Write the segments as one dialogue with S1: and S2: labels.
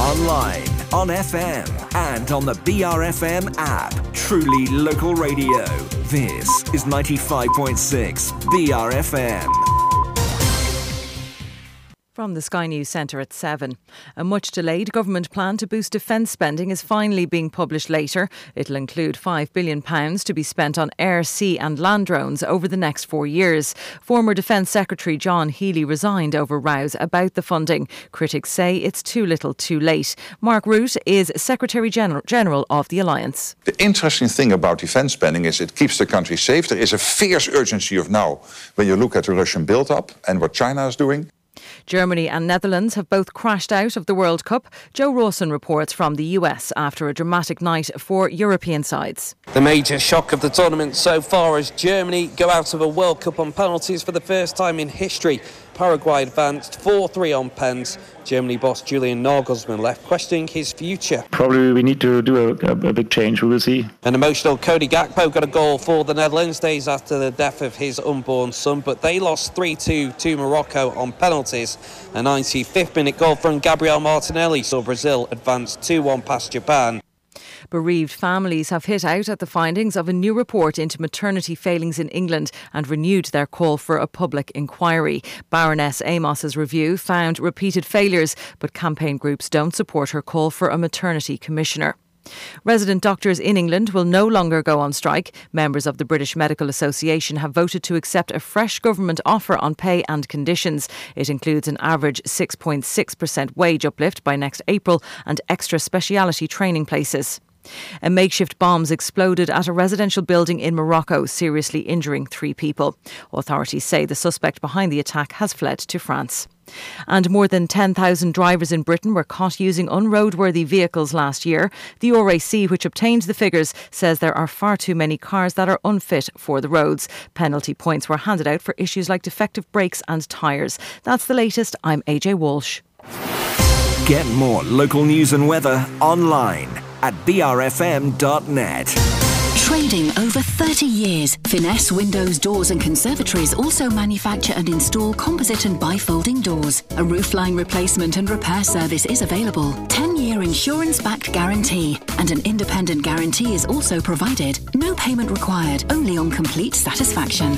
S1: online, on FM, and on the BRFM app. Truly local radio. This is 95.6 BRFM.
S2: From the Sky News Centre at 7. A much delayed government plan to boost defence spending is finally being published later. It'll include £5 billion to be spent on air, sea and land drones over the next 4 years. Former Defence Secretary John Healey resigned over rows about the funding. Critics say it's too little too late. Mark Root is Secretary General of the Alliance.
S3: The interesting thing about defence spending is it keeps the country safe. There is a fierce urgency of now when you look at the Russian build-up and what China is doing.
S2: Germany and Netherlands have both crashed out of the World Cup. Joe Rawson reports from the US after a dramatic night for European sides.
S4: The major shock of the tournament so far as Germany go out of a World Cup on penalties for the first time in history. Paraguay advanced 4-3 on pens. Germany boss Julian Nagelsmann left questioning his future.
S5: Probably we need to do a big change, we will see.
S4: An emotional Cody Gakpo got a goal for the Netherlands days after the death of his unborn son, but they lost 3-2 to Morocco on penalties. A 95th minute goal from Gabriel Martinelli saw Brazil advance 2-1 past Japan.
S2: Bereaved families have hit out at the findings of a new report into maternity failings in England and renewed their call for a public inquiry. Baroness Amos's review found repeated failures, but campaign groups don't support her call for a maternity commissioner. Resident doctors in England will no longer go on strike. Members of the British Medical Association have voted to accept a fresh government offer on pay and conditions. It includes an average 6.6% wage uplift by next April and extra speciality training places. A makeshift bombs exploded at a residential building in Morocco, seriously injuring 3 people. Authorities say the suspect behind the attack has fled to France. And more than 10,000 drivers in Britain were caught using unroadworthy vehicles last year. The RAC, which obtained the figures, says there are far too many cars that are unfit for the roads. Penalty points were handed out for issues like defective brakes and tyres. That's the latest. I'm AJ Walsh.
S1: Get more local news and weather online at brfm.net.
S6: Trading over 30 years, Finesse Windows, Doors and Conservatories also manufacture and install composite and bifolding doors. A roofline replacement and repair service is available. 10-year insurance-backed guarantee and an independent guarantee is also provided. No payment required, only on complete satisfaction.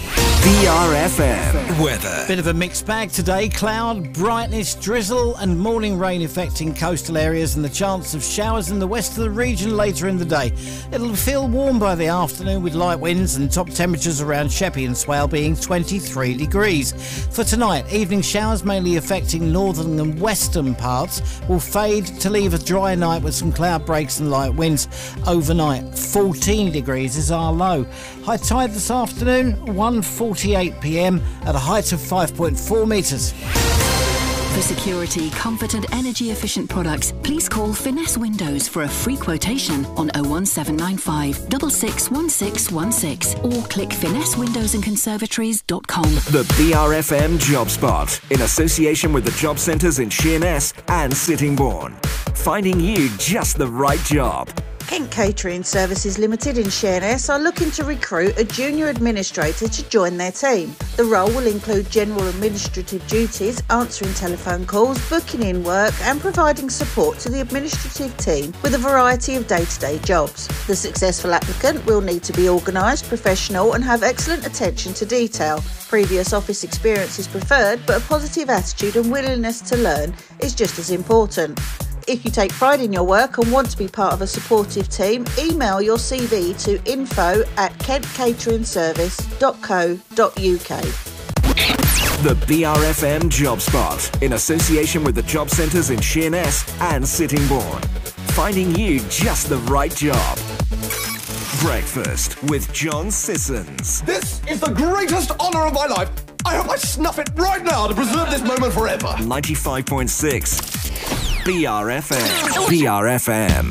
S1: BRFM weather.
S7: Bit of a mixed bag today. Cloud, brightness, drizzle and morning rain affecting coastal areas and the chance of showers in the west of the region later in the day. It'll feel warm by the afternoon with light winds and top temperatures around Sheppey and Swale being 23 degrees. For tonight, evening showers mainly affecting northern and western parts will fade to leave a dry night with some cloud breaks and light winds. Overnight, 14 degrees is our low. High tide this afternoon, 1:48 p.m. at a height of 5.4 metres.
S6: For security, comfort and energy efficient products, please call Finesse Windows for a free quotation on 01795 661616 or click finessewindowsandconservatories.com.
S1: The BRFM Job Spot in association with the job centres in Sheerness and Sittingbourne. Finding you just the right job.
S8: Kent Catering Services Limited in Sheerness are looking to recruit a junior administrator to join their team. The role will include general administrative duties, answering telephone calls, booking in work and providing support to the administrative team with a variety of day-to-day jobs. The successful applicant will need to be organised, professional and have excellent attention to detail. Previous office experience is preferred, but a positive attitude and willingness to learn is just as important. If you take pride in your work and want to be part of a supportive team, email your CV to info@kentcateringservice.co.uk.
S1: The BRFM Job Spot in association with the job centres in Sheerness and Sittingbourne. Finding you just the right job. Breakfast with John Sissons.
S9: This is the greatest honour of my life. I hope I snuff it right now to preserve this moment forever.
S1: 95.6 BRFM. BRFM.